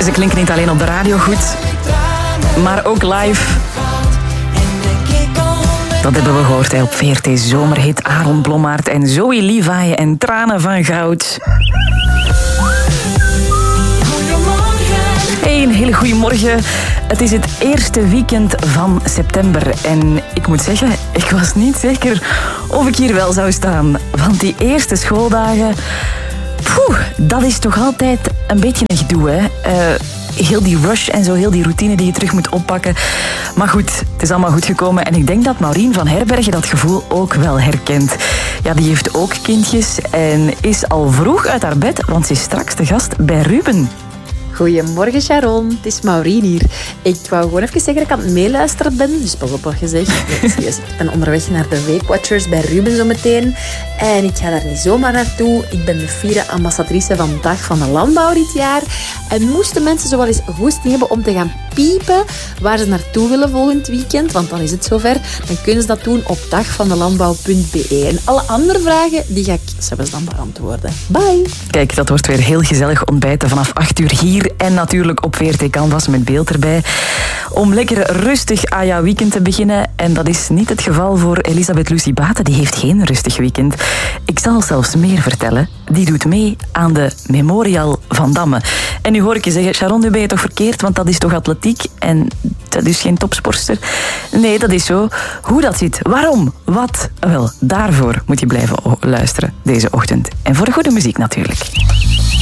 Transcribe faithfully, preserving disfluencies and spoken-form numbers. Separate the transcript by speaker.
Speaker 1: ze klinken niet alleen op de radio goed, maar ook live. Dat hebben we gehoord hè, op V R T Zomerhit. Aaron Blommaert en Zoe Levi en Tranen van Goud. Hey, een hele goede morgen. Het is het eerste weekend van september. En ik moet zeggen, ik was niet zeker of ik hier wel zou staan. Want die eerste schooldagen, poeh, dat is toch altijd een beetje een gedoe, hè? Uh, heel die rush en zo, heel die routine die je terug moet oppakken. Maar goed, het is allemaal goed gekomen. En ik denk dat Maureen van Herbergen dat gevoel ook wel herkent. Ja, die heeft ook kindjes en is al vroeg uit haar bed, want ze is straks de gast bij Ruben.
Speaker 2: Goedemorgen Sharon, het is Maureen hier. Ik wou gewoon even zeggen dat ik aan het meeluisteren ben, dus pas op wat je zegt. Ik ben onderweg naar de Weekwatchers bij Ruben zometeen. En ik ga daar niet zomaar naartoe. Ik ben de vierde ambassadrice van de Dag van de Landbouw dit jaar. En moesten mensen zo wel eens goesting hebben om te gaan piepen waar ze naartoe willen volgend weekend, want dan is het zover, dan kunnen ze dat doen op dagvandelandbouw punt b e. En alle andere vragen, die ga ik zelfs dan beantwoorden. Bye!
Speaker 1: Kijk, dat wordt weer heel gezellig ontbijten vanaf acht uur hier en natuurlijk op V R T Canvas met beeld erbij. Om lekker rustig aan jouw weekend te beginnen. En dat is niet het geval voor Elisabeth Lucie Baten. Die heeft geen rustig weekend. Ik zal zelfs meer vertellen. Die doet mee aan de Memorial van Damme. En nu hoor ik je zeggen, Sharon, nu ben je toch verkeerd, want dat is toch atletiek en dat is geen topsportster. Nee, dat is zo. Hoe dat zit, waarom, wat, wel, daarvoor moet je blijven luisteren deze ochtend. En voor de goede muziek natuurlijk.